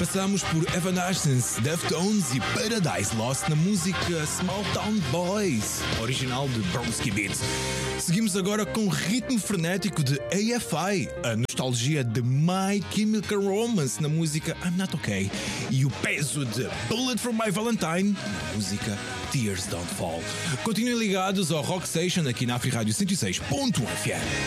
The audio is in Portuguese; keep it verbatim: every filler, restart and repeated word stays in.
Passamos por Evanescence, Deftones e Paradise Lost na música Small Town Boys, original de Bronski Beats. Seguimos agora com o ritmo frenético de A F I, a nostalgia de My Chemical Romance na música I'm Not Okay e o peso de Bullet for My Valentine na música Tears Don't Fall. Continuem ligados ao Rock Station aqui na Afri Rádio cento e seis ponto um F M.